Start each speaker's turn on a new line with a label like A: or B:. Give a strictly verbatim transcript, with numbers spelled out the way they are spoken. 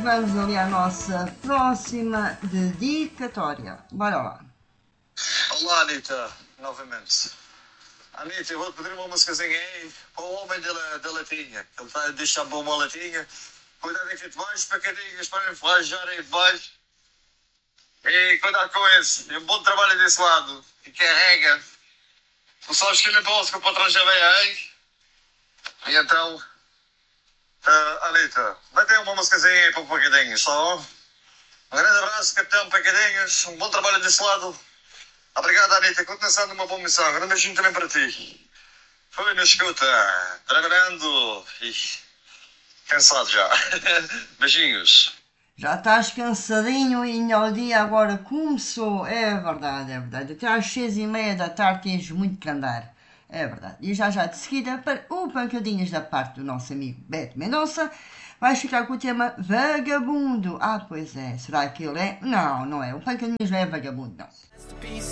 A: vamos ali à nossa próxima dedicatória. Bora lá.
B: Olá, Anitta, novamente. Anitta, eu vou-te pedir uma músicazinha aí para o homem da, da latinha. Ele está a deixar para uma latinha. Cuidado aqui de baixo, pecadinhas para enferrujar aí de baixo. E cuidado com isso. E um bom trabalho desse lado. E carrega. Tu sabes que eu não posso, que o patrão já veio aí. E então, uh, Anitta, vai ter uma músicazinha aí para o Pecadinhos, tá bom? Um grande abraço, Capitão Pecadinhos. Um bom trabalho desse lado. Obrigado, Anitta. Continuação de uma boa missão. Um grande beijinho também para ti. Fui na escuta, trabalhando e cansado já. Beijinhos.
A: Já estás cansadinho e ainda o dia agora começou. É verdade, é verdade. Até às seis e meia da tarde tens muito que andar. É verdade. E já já de seguida, para o Pancadinhas da parte do nosso amigo Beto Mendonça, vais ficar com o tema Vagabundo. Ah, pois é. Será que ele é? Não, não é. O Pancadinhas não é vagabundo, não.